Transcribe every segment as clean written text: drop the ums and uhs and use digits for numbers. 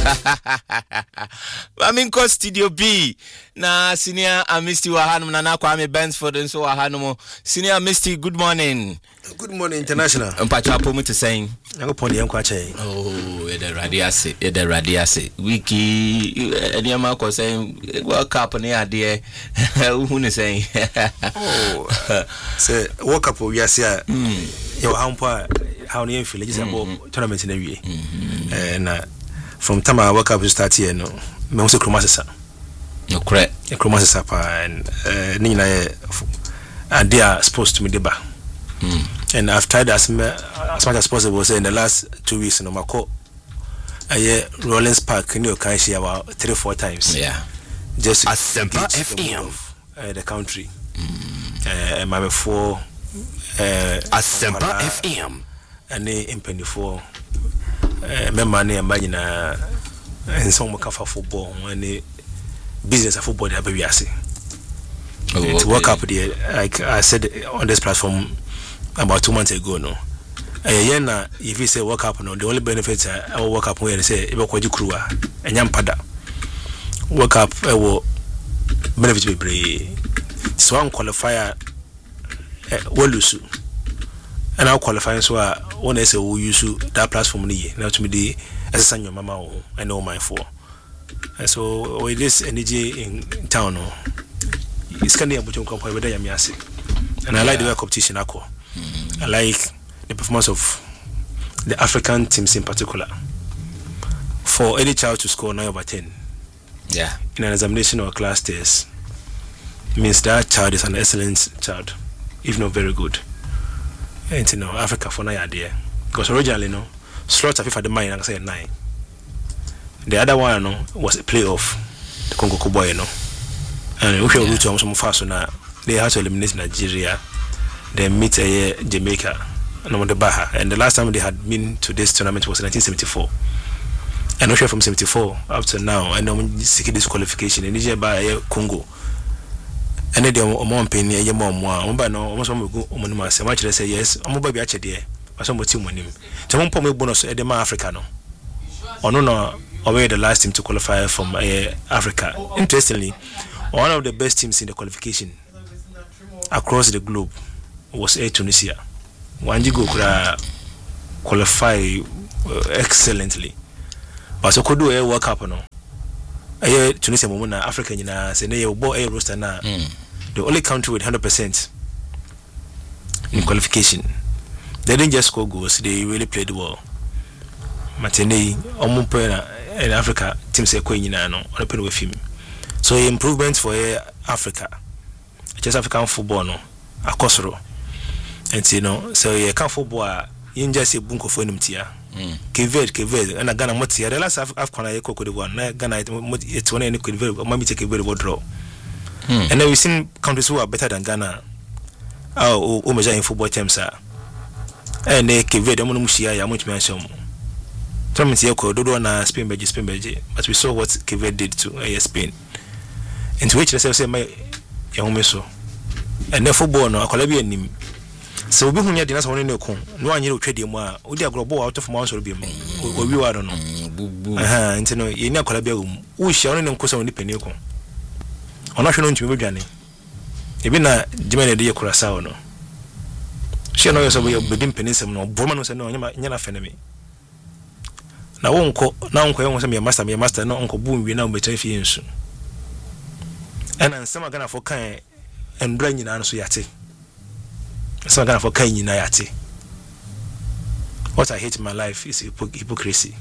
I'm in Studio B. Na senior Misty Wahanum na Kwame Bensford and so Wahanum. Senior Misty, good morning. Good morning, International. Mpacha pomu to saying. I'm upon the Yankwache. Oh, the radiasi. Wiki, Ediama was saying, World Cup on the idea. Who is saying? Oh, say, World Cup, we are here. Your hamper, how near villages about tournaments in the year. And from time I World Cup to start here, no, Monse Kromasa. No, correct. A Kromasa and Nina, and they are supposed to be the bar. And I've tried as much as possible. Say in the last 2 weeks, no, Mako, Rollins Park, New Kanshi about 3-4 times. Yeah, just Asempa FM, the country. My before Asempa FM, and in Penny for money and Bagina and some Kafa football and the business of football. They are to work up there, like I said on this platform about 2 months ago, no. If you say work up, no, the only benefits I will work up where they say Ibokwaji Krua and Yampada. Work up, I will benefit be brave. So I'm qualifier Wolusu. And I'll qualify so one say who use that platform now to me the as a your mama I know my for. And so with this energy in town, no, it's kind of a company with Yamiasi. And I like the way competition I like the performance of the African teams in particular. For any child to score 9/10, in an examination or class test, means that child is an excellent child, if not very good. And you know, Africa for 9 idea, because originally, no, slots of FIFA the mine, I say 9. The other one, no, was a playoff, the Congo Koboy, no, and we will to some fast now. They had to eliminate Nigeria. They meet Jamaica and the Baja, and the last time they had been to this tournament was in 1974. And not sure from 74 up to now, and I'm seeking this qualification in Nigeria by Congo. And then I'm paying a mom, but no, almost so much say yes, I'm about to be but some team on him. So one point bonus at the Africano. Or no, away the last team to qualify from Africa. Interestingly, one of the best teams in the qualification across the globe was Tunisia. Wanjigo could qualify excellently, but so could do a World Cup no. Tunisia Mumuna Africa say they bought a roster now. The only country with 100% in qualification. They didn't just score goals; they really played well. Matene Omupena in Africa team say Queen on open with him. So improvements for Africa, just African football no akosoro. And you know, so you can't football. You just say bunko for him tia. Keved, and I Ghana Motia. The last Afcon I could one. Ghana it's one any could very. Mommy take a very good draw. And then we've seen countries who are better than Ghana. Oh, measure in football terms are. And they Keved, I'm going to see I much mention. Thomas Yoko, Dodo na Spain, Belgium, but we saw what Keved did to Spain. Into which they say my young so. And the football no, a Colombian name. So we have done something new. No one you trade him. We are global out of months or be or we are don't know. And you know, you know, Colombia, we shall only cause only penny. On national to me, Johnny. Even a Jimena de Curacao, no. She knows we are within Peninsula, no, Boman was no Yana Fenemy. Now, Uncle, now Uncle was a master, no Uncle Boom, we now betray fiends. And some are gonna for kind and bring in answer yati. Some kind of kind in Nayati. What I hate in my life is hypocrisy.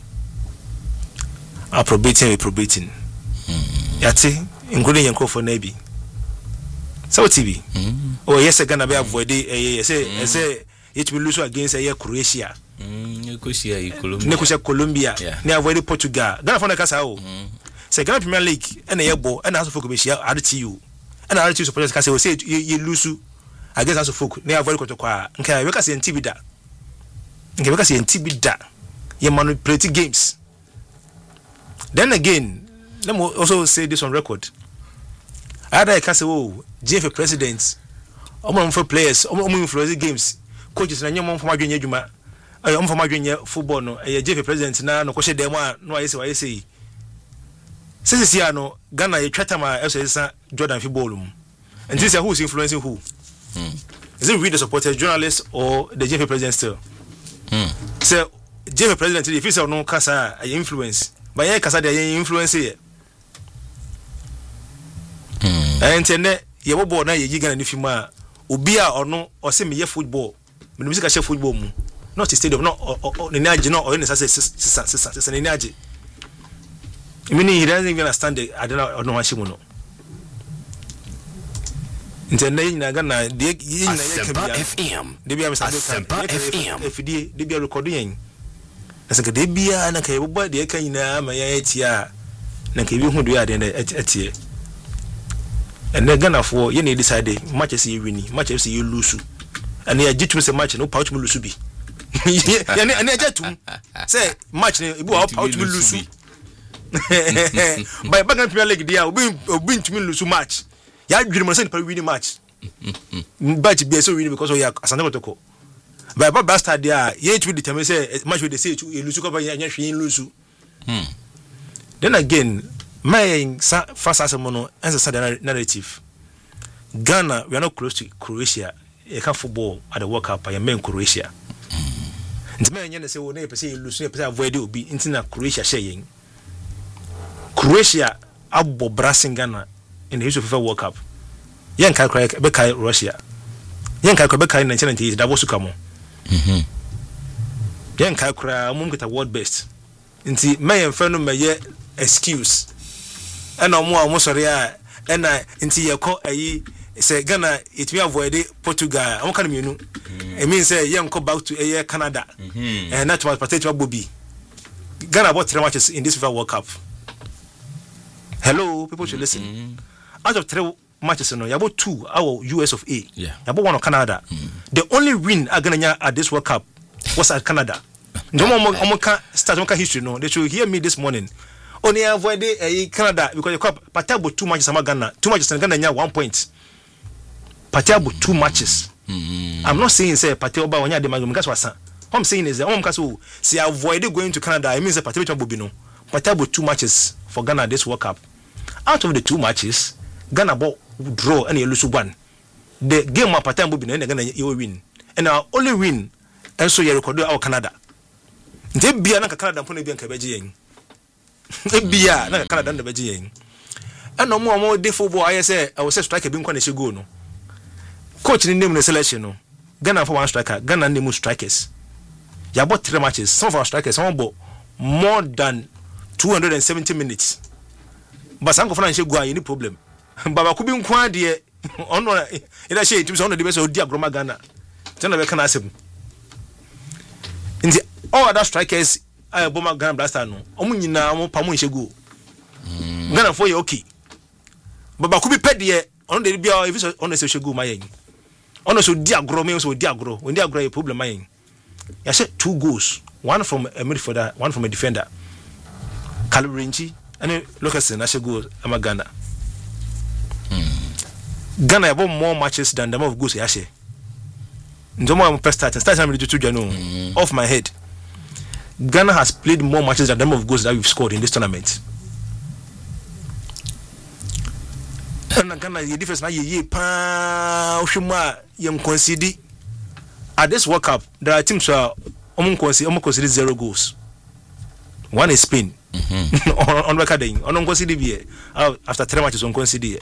Reprobating. Yati, including your for Navy. So TV. Oh, yes, I'm gonna be avoided. Say, it will lose against a Croatia. Nicosia, Colombia, near avoided Portugal. Ghana for the Casao. Say, Ghana Premier League, and a yearbo, and also for Commission, added to you. And I choose to put Casao, say, you lose. I guess as a folk, near very good. Okay, we can see in TV that. Okay, we can see in TV that. You manipulate games. Then again, let me also say this on record. I can say, oh, GFA presidents, for players, for games, coaches, and young from my junior Juma, I'm from my junior football, no, a GFA president now, no question, no, I say, Since no Ghana you try time Jordan football. And this is who's influencing who? Is it really the supporters, journalists, or the JFA president still? So JFA president, if you say no kasa influence, but yeah kasa they influence here. And then you will born na you Ghana if you ma ubia or no or say me football. Me music share football mu. Not a stadium, not or energy, not or any such energy. Meaning he doesn't even understand the I don't know what she will. Asempa FM. Asempa FM. They be recording. I said, they be an okay, but they can my etia. Nanky, who do at and then Ghana for you need decide much as you win, much as you lose. And they are due to much no pouch will lose be. And I get to say much pouch will lose. By Bagan Premier League, they are win to me lose much. Ya dream must per winning match. But be so winning because we are Asanako. By Bob Bastard, there, yet we determine say much with the say to lose cover and lose. Then again, my first as a mono as a sudden narrative. Ghana, we are not close to Croatia. You can football at the World Cup by a man Croatia. And the man say, well, never say lose, avoid it be into Croatia saying Croatia, Abo Brassing Ghana. In the history of FIFA World Cup, Yan can cry Bekai Russia. Yan can cry Bekai in 1990s, that was to come on. Yan can cry among the world best. Inti may and friend may excuse. And no more Mossoria, and I inti ya call a say Ghana, it may avoid Portugal. I won't come you know. It means say young go back to a year Canada, and that was potato Bobby. Ghana bought 3 matches in this FIFA World Cup. Hello, people should listen. Out of 3 matches, you about 2 our US of A. Yeah. You about 1 of Canada. The only win Ghana at this World Cup was at Canada. No more start history. No, they should hear me this morning. Only avoid Canada because the cup Patabo 2 matches Ghana. 2 matches and Ghana 1 point. Patabo 2 matches. I'm not saying say Patabo when you the magum because what I'm saying is that say avoid going to Canada. It means that Patabo Bobino. Patabo 2 matches for Ghana this World Cup. Out of the 2 matches, Ghana bought draw and you lose 1. The game of Patam Bobino and Ghana you win. And our only win, and so you record our Canada. They be another Canada Pony Bianca Beijing. They be another Canada and the Beijing. And no more day football. I say I was a striker being quite a go. No coach in the selection. No Ghana for 1 striker, Ghana name strikers. You bought 3 matches. Some of our strikers, some bought more than 270 minutes. But some financial go any problem. Baba could be inquired here on in a shade to on the best of Diagroma Ghana. General can ask him. In the all other strikers, I bomb Ghana blaster no. Omunina Pamu Shegu. Ghana for you okay. Baba could be paid here on the Bia if it's on the social go my. On also Diagro, so Diagro, when Diagro a problem my. I said 2 goals, 1 from a midfielder, 1 from a defender. Calibrinci. And look at the go I'm Ghana. Ghana have more matches than the number of goals. Yashe. No more start off my head. Ghana has played more matches than the number of goals that we've scored in this tournament. And Ghana the difference now concede at this World Cup. There are teams who are almost 0 goals. One is Spain. On recording on consider after 3 matches on consider.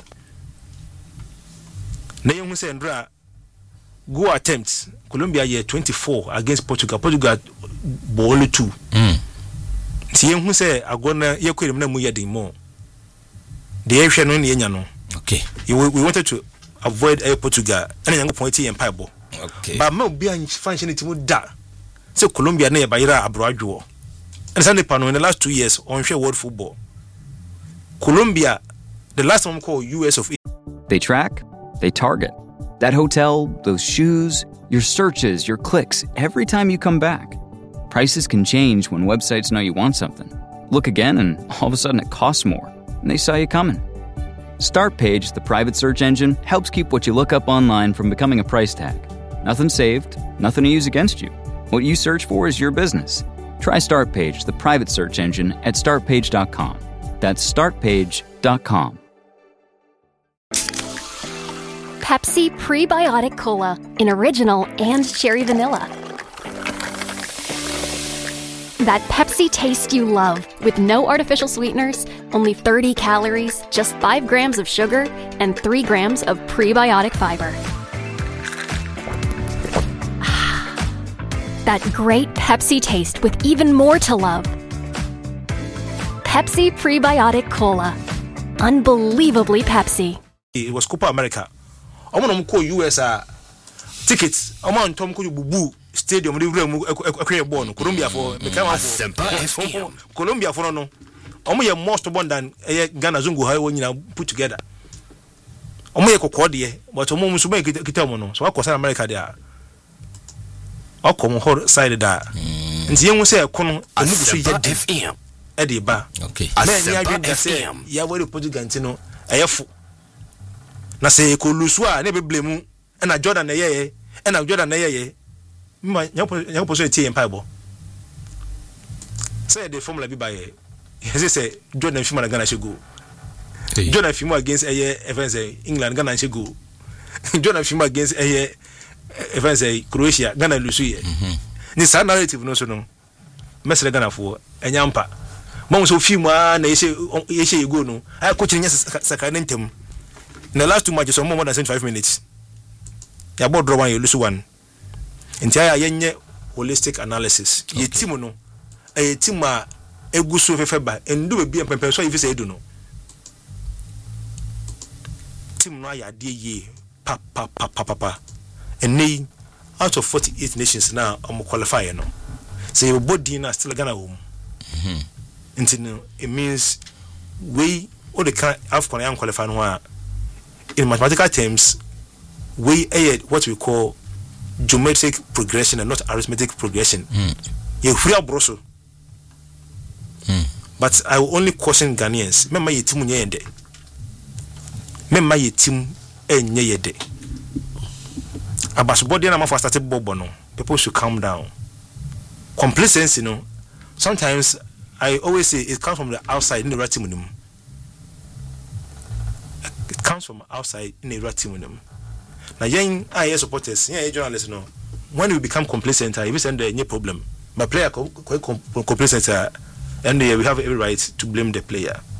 Na you say Andra go attempts Colombia year 24 against Portugal. Portugal ball 2. See you say agona ye kwere na mu yedin more. The area no ye nya no. Okay. We wanted to avoid Portugal and yango point e empire ball. Okay. But me obi an function team da. Say Colombia na ye bayira abroadwo. And Sunday Pano in the last 2 years on share world football. Colombia, the last one called US of A. They track, they target. That hotel, those shoes, your searches, your clicks, every time you come back. Prices can change when websites know you want something. Look again and all of a sudden it costs more. And they saw you coming. Startpage, the private search engine, helps keep what you look up online from becoming a price tag. Nothing saved, nothing to use against you. What you search for is your business. Try Startpage, the private search engine, at startpage.com. That's startpage.com. Pepsi Prebiotic Cola in original and cherry vanilla. That Pepsi taste you love with no artificial sweeteners, only 30 calories, just 5 grams of sugar, and 3 grams of prebiotic fiber. That great Pepsi taste with even more to love. Pepsi Prebiotic Cola. Unbelievably Pepsi. It was Copa America. I want to US tickets. I want to bubu stadium. Colombia for Colombia for no. Omo most one than Ghana Zungu how put together. Omo kokodi but omo musume kitamono. So I was America there. I come hot side there. Nti yen say kono emu so FM e dey ba. Okay. FM. Ya we Portugal no eyefo. Na say ko lusu a na be blemu e na Jordan na yeye e na Jordan na yeye. Ma nyapo so tie empaibo. Say the formula be by he say Jordan film na Ghana she go. Jordan film against events England Ghana she go. Jordan film against events Croatia Ghana lusu ye. Ni sa narrative no so no. Mesele Ghana for enyampa. Mo so film na ye go no. I coach nya sakanentem. In the last 2 matches more than 75 minutes. Ya board draw one you lose one. Entire yenye holistic analysis. Ye team no. A team a egusu fefeba endu be pempe so if say do no. Team no ya de ye pa. And nay out of 48 nations now am qualify no. Say your body na still Ghana home. It means we all the kind of qualify no. In mathematical terms, we what we call geometric progression and not arithmetic progression. You free broso. But I will only caution Ghanaians. Remember your team nyende. Remember your team nyende. About body na first started bobo. People should calm down. Complacency, sometimes I always say it comes from the outside in the right team. It comes from outside in a right team. Now, young IS supporters, journalists, when we become complacent, if it's any problem, my player complacent, and we have every right to blame the player.